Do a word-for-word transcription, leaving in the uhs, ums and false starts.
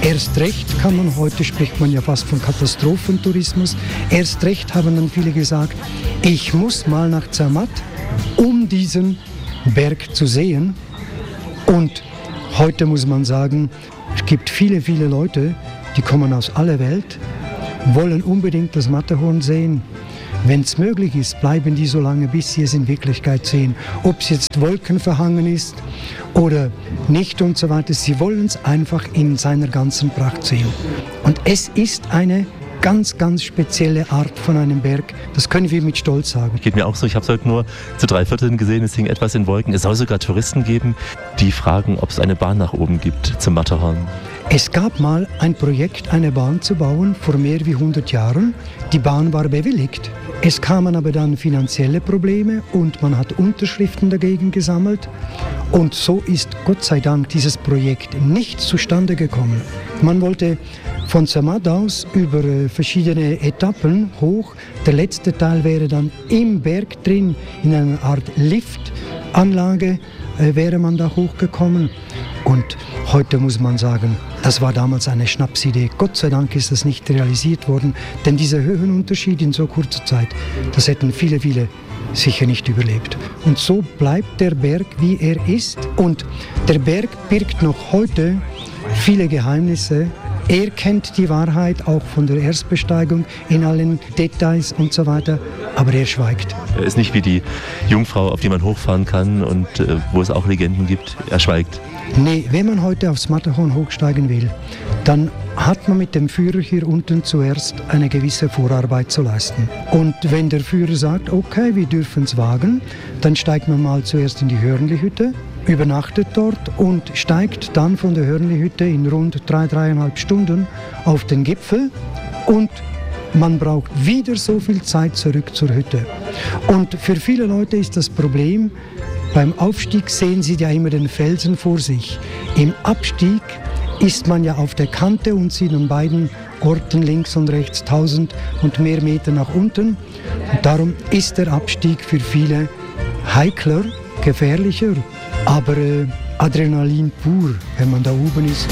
Erst recht kann man, heute spricht man ja fast von Katastrophentourismus, erst recht haben dann viele gesagt, ich muss mal nach Zermatt, um diesen Berg zu sehen. Und heute muss man sagen, es gibt viele, viele Leute, die kommen aus aller Welt, wollen unbedingt das Matterhorn sehen. Wenn es möglich ist, bleiben die so lange, bis sie es in Wirklichkeit sehen. Ob es jetzt wolkenverhangen ist oder nicht und so weiter. Sie wollen es einfach in seiner ganzen Pracht sehen. Und es ist eine ganz, ganz spezielle Art von einem Berg. Das können wir mit Stolz sagen. Geht mir auch so. Ich habe es heute nur zu drei Vierteln gesehen. Es hing etwas in Wolken. Es soll sogar Touristen geben, die fragen, ob es eine Bahn nach oben gibt zum Matterhorn. Es gab mal ein Projekt, eine Bahn zu bauen, vor mehr wie hundert Jahren. Die Bahn war bewilligt. Es kamen aber dann finanzielle Probleme und man hat Unterschriften dagegen gesammelt. Und so ist Gott sei Dank dieses Projekt nicht zustande gekommen. Man wollte von Zermatt aus über äh, verschiedene Etappen hoch. Der letzte Teil wäre dann im Berg drin, in einer Art Liftanlage äh, wäre man da hochgekommen. Und heute muss man sagen, das war damals eine Schnapsidee. Gott sei Dank ist das nicht realisiert worden, denn dieser Höhenunterschied in so kurzer Zeit, das hätten viele, viele sicher nicht überlebt. Und so bleibt der Berg, wie er ist. Und der Berg birgt noch heute viele Geheimnisse. Er kennt die Wahrheit auch von der Erstbesteigung in allen Details und so weiter, aber er schweigt. Er ist nicht wie die Jungfrau, auf die man hochfahren kann und äh, wo es auch Legenden gibt. Er schweigt. Nee, wenn man heute aufs Matterhorn hochsteigen will, dann hat man mit dem Führer hier unten zuerst eine gewisse Vorarbeit zu leisten. Und wenn der Führer sagt, okay, wir dürfen es wagen, dann steigt man mal zuerst in die Hörnli-Hütte, übernachtet dort und steigt dann von der Hörnli-Hütte in rund drei, dreieinhalb Stunden auf den Gipfel und man braucht wieder so viel Zeit zurück zur Hütte. Und für viele Leute ist das Problem, beim Aufstieg sehen sie ja immer den Felsen vor sich. Im Abstieg ist man ja auf der Kante und sieht an beiden Orten links und rechts tausend und mehr Meter nach unten. Und darum ist der Abstieg für viele heikler, gefährlicher, aber äh, Adrenalin pur, wenn man da oben ist.